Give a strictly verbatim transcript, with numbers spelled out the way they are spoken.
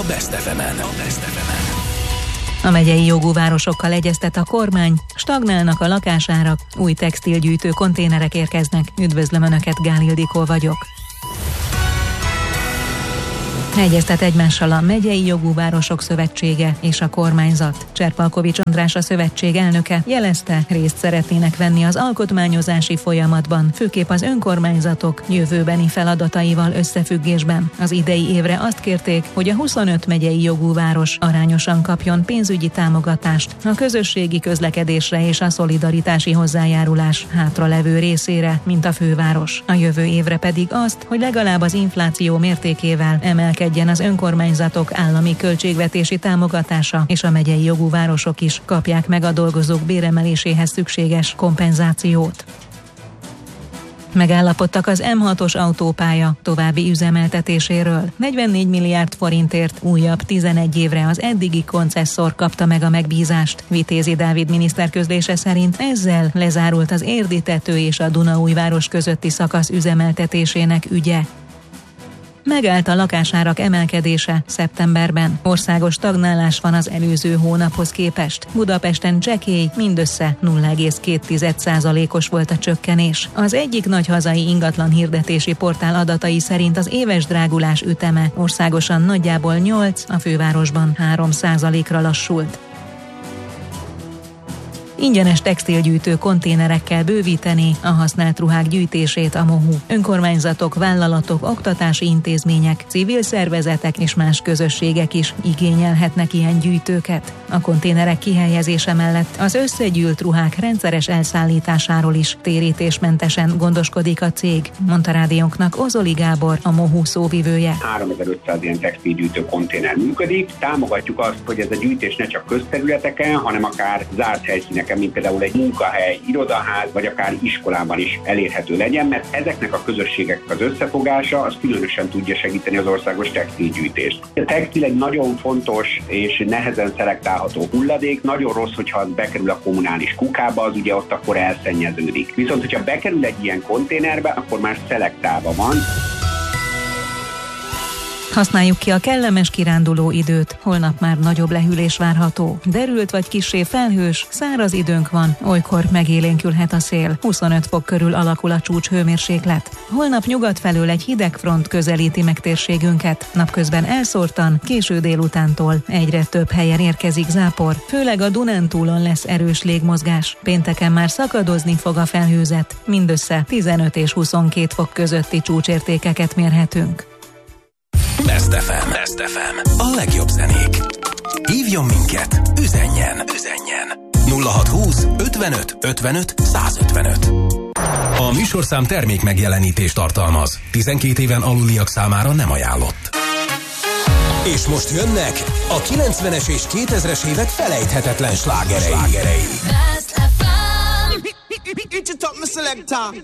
a Best ef emen. A Best ef emen. A megyei jogú városokkal egyeztet a kormány, stagnálnak a lakásárak, új textilgyűjtő konténerek érkeznek. Üdvözlöm Önöket, Gál Ildikó vagyok. Egyeztet egymással a Megyei Jogú Városok Szövetsége és a kormányzat. Cserpalkovics András, a szövetség elnöke jelezte, részt szeretnének venni az alkotmányozási folyamatban, főképp az önkormányzatok jövőbeni feladataival összefüggésben. Az idei évre azt kérték, hogy a huszonöt megyei jogú város arányosan kapjon pénzügyi támogatást a közösségi közlekedésre és a szolidaritási hozzájárulás hátralevő részére, mint a főváros. A jövő évre pedig azt, hogy legalább az infláció mértékével emelkedjen az önkormányzatok állami költségvetési támogatása, és a megyei jogú városok is kapják meg a dolgozók béremeléséhez szükséges kompenzációt. Megállapodtak az em hatos autópálya további üzemeltetéséről. negyvennégy milliárd forintért újabb tizenegy évre az eddigi koncesszor kapta meg a megbízást. Vitézi Dávid miniszter közlése szerint ezzel lezárult az Érdi-tető és a Dunaújváros közötti szakasz üzemeltetésének ügye. Megállt a lakásárak emelkedése szeptemberben. Országos stagnálás van az előző hónaphoz képest. Budapesten csekély, mindössze nulla egész két százalékos volt a csökkenés. Az egyik nagy hazai ingatlan hirdetési portál adatai szerint az éves drágulás üteme országosan nagyjából nyolc, a fővárosban három százalékra lassult. Ingyenes textilgyűjtő konténerekkel bővíteni a használt ruhák gyűjtését a MOHU. Önkormányzatok, vállalatok, oktatási intézmények, civil szervezetek és más közösségek is igényelhetnek ilyen gyűjtőket. A konténerek kihelyezése mellett az összegyűlt ruhák rendszeres elszállításáról is térítésmentesen gondoskodik a cég, mondta rádiónknak Ozoli Gábor, a MOHU szóvivője. háromezer-ötszáz ilyen textilgyűjtő konténer működik. Támogatjuk azt, hogy ez a gyűjtés ne csak közterületeken, hanem akár zárt helyszíneken, mint például egy munkahely, irodaház, vagy akár iskolában is elérhető legyen, mert ezeknek a közösségeknek az összefogása az különösen tudja segíteni az országos textilgyűjtést. A textil egy nagyon fontos és nehezen szelektálható hulladék, nagyon rossz, hogyha az bekerül a kommunális kukába, az ugye ott akkor elszennyeződik. Viszont, hogyha bekerül egy ilyen konténerbe, akkor már szelektálva van. Használjuk ki a kellemes kiránduló időt, holnap már nagyobb lehűlés várható. Derült vagy kissé felhős, száraz időnk van, olykor megélénkülhet a szél. huszonöt fok körül alakul a csúcshőmérséklet. Holnap nyugat felől egy hideg front közelíti meg térségünket. Napközben elszórtan, késő délutántól egyre több helyen érkezik zápor, főleg a Dunántúlon lesz erős légmozgás. Pénteken már szakadozni fog a felhőzet, mindössze tizenöt és huszonkét fok közötti csúcsértékeket mérhetünk. Best ef em. Best ef em. A legjobb zenék. Hívjon minket, üzenjen, üzenjen. nulla hat húsz ötvenöt ötvenöt százötvenöt. A műsorszám termék megjelenítést tartalmaz. tizenkét éven aluliak számára nem ajánlott. És most jönnek a kilencvenes és kétezres évek felejthetetlen slágerei. Best ef em.